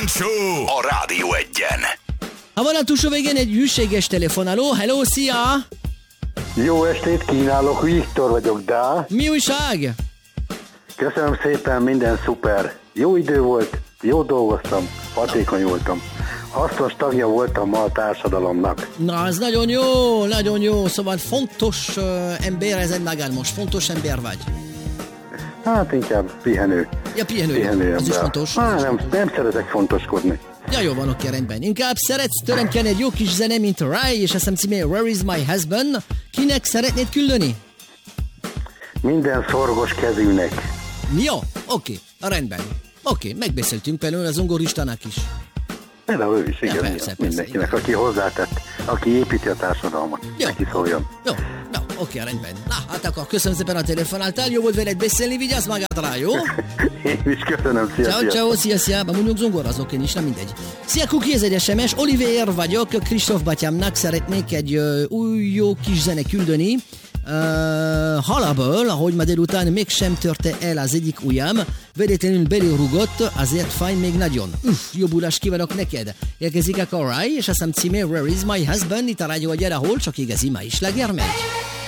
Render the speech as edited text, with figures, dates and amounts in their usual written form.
Show a Rádió Egyen. Ha van a túlsó végén egy hűséges telefonáló, hello, szia! Jó estét kínálok, Viktor vagyok, de... Mi újság? Köszönöm szépen, minden szuper. Jó idő volt, jó dolgoztam, hatékony voltam. Hasznos tagja voltam ma a társadalomnak. Na, ez nagyon jó, szóval fontos ember ezen magán most, fontos ember vagy. Hát inkább pihenő. Ja, pihenő, az is fontos. Nem szeretek fontoskodni. Ja, jó van, oké, rendben. Inkább szeretsz tőlem kérni egy jó kis zene, mint Rai, és azt címé Where is my husband? Kinek szeretnéd küldeni? Minden szorgos kezűnek. Jó, oké, rendben. Oké, megbeszéltünk például az zongoristának is. Például ő is, igen, Ja, persze, mindenkinek, aki hozzátett, aki építi a társadalmat. Jó. Neki szóljon. Jó, oké, rendben. Na, hát akkor köszönöm szépen a telefonáltál, jó volt veled beszélni, vigyázz magadra, jó? Én is köszönöm, Ciao, szia, mondjuk zongorazok én is, nem mindegy. Szia, Kuki, ez egy SMS, Oliver vagyok, Kristóf batyámnak szeretnék egy új jó kis zene küldeni. Halaből, ahogy ma délután mégsem törte el az egyik ujjam, véletlenül belérugott, azért fáj még nagyon. Jobbulást kívánok neked. Érkezik a Rai, és azt címé Where is my husband? Itt a Rádió Egyen, ahol csak igazi ma is sláger megy.